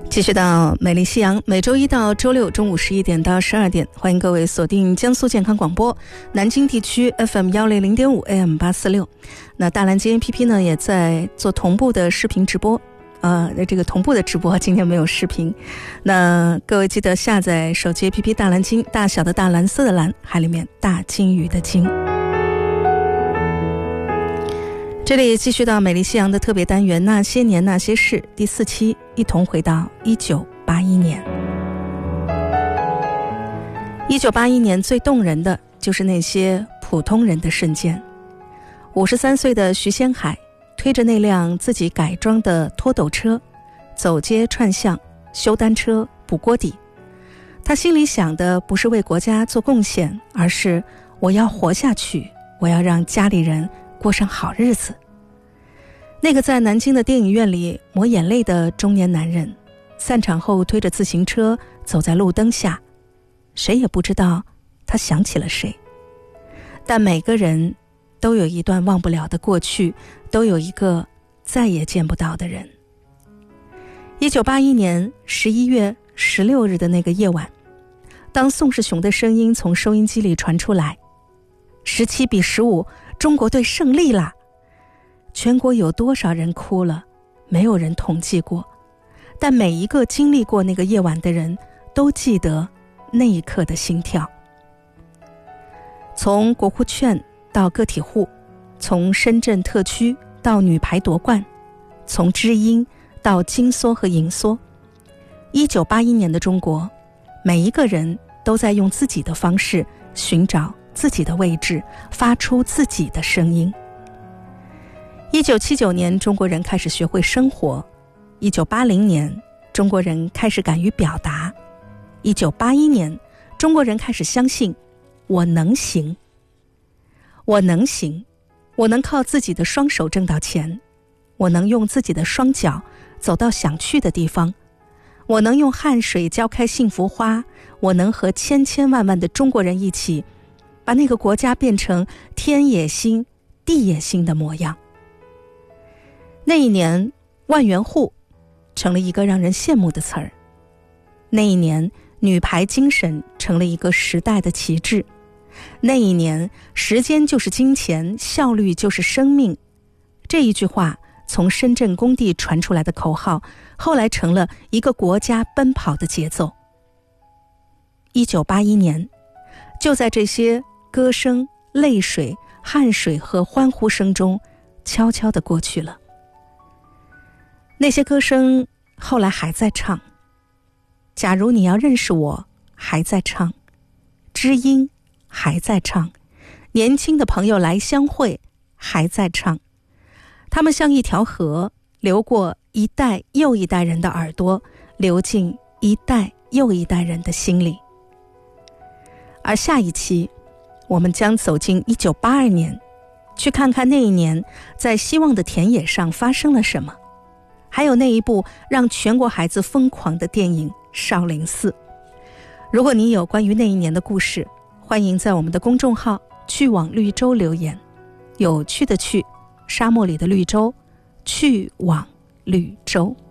继续到美丽夕阳，每周一到周六中午11点到12点，欢迎各位锁定江苏健康广播南京地区 FM100.5 AM846。那大蓝鲸 APP 呢也在做同步的视频直播，这个同步的直播今天没有视频。那各位记得下载手机 APP 大蓝鲸，大小的大，蓝色的蓝，海里面大鲸鱼的鲸。这里继续到美丽夕阳的特别单元那些年那些事第4期，一同回到1981年。1981年最动人的就是那些普通人的瞬间。53岁的徐先海推着那辆自己改装的拖斗车，走街串巷，修单车，补锅底。他心里想的不是为国家做贡献，而是我要活下去，我要让家里人过上好日子。那个在南京的电影院里抹眼泪的中年男人，散场后推着自行车走在路灯下，谁也不知道他想起了谁，但每个人都有一段忘不了的过去，都有一个再也见不到的人。1981年11月16日的那个夜晚，当宋世雄的声音从收音机里传出来，17-15，中国队胜利啦！全国有多少人哭了，没有人统计过，但每一个经历过那个夜晚的人都记得那一刻的心跳。从国库券到个体户，从深圳特区到女排夺冠，从知音到金梭和银梭，1981年的中国，每一个人都在用自己的方式寻找自己的位置，发出自己的声音。1979年，中国人开始学会生活；1980年，中国人开始敢于表达；1981年，中国人开始相信我能行，我能行，我能靠自己的双手挣到钱，我能用自己的双脚走到想去的地方，我能用汗水浇开幸福花，我能和千千万万的中国人一起把那个国家变成天也兴地也兴的模样。那一年，万元户成了一个让人羡慕的词儿。那一年，女排精神成了一个时代的旗帜。那一年，时间就是金钱，效率就是生命。这一句话从深圳工地传出来的口号，后来成了一个国家奔跑的节奏。1981年，就在这些歌声、泪水、汗水和欢呼声中，悄悄地过去了。那些歌声后来还在唱，假如你要认识我，还在唱，知音还在唱，年轻的朋友来相会还在唱。他们像一条河，流过一代又一代人的耳朵，流进一代又一代人的心里。而下一期，我们将走进1982年，去看看那一年在希望的田野上发生了什么，还有那一部让全国孩子疯狂的电影《少林寺》。如果你有关于那一年的故事，欢迎在我们的公众号去往绿洲留言。有趣的去，沙漠里的绿洲，去往绿洲。